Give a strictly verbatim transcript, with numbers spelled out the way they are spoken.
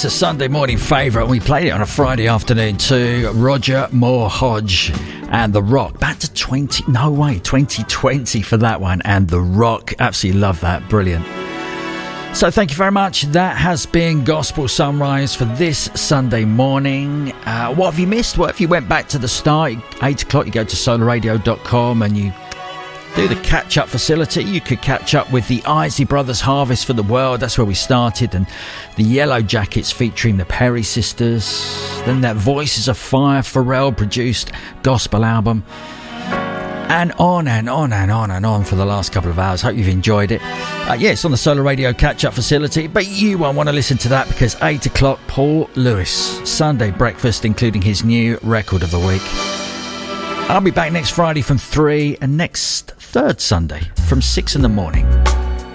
It's a Sunday morning favourite. We played it on a Friday afternoon too. Roger Moore Hodge and The Rock. Back to twenty, no way, twenty twenty for that one. And The Rock, absolutely love that. Brilliant. So thank you very much. That has been Gospel Sunrise for this Sunday morning. Uh, what have you missed? Well, if you went back to the start, eight o'clock, you go to solar radio dot com and you do the catch-up facility. You could catch up with the Isley Brothers Harvest for the World. That's where we started. And the Yellow Jackets featuring the Perry Sisters. Then that Voices of Fire Pharrell produced gospel album. And on and on and on and on for the last couple of hours. Hope you've enjoyed it. Uh, yeah, it's on the Solar Radio catch-up facility. But you won't want to listen to that because eight o'clock, Paul Lewis. Sunday breakfast, including his new record of the week. I'll be back next Friday from three and next third Sunday from six in the morning.